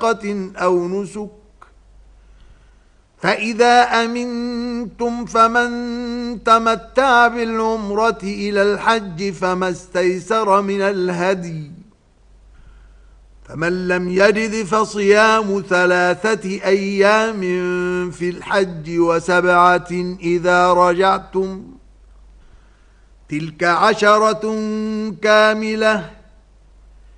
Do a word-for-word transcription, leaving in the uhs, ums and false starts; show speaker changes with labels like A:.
A: صدقة أو نسك، فإذا أمنتم فمن تمتع بالعمرة إلى الحج فما استيسر من الهدي، فمن لم يجد فصيام ثلاثة أيام في الحج وسبعة إذا رجعتم، تلك عشرة كاملة،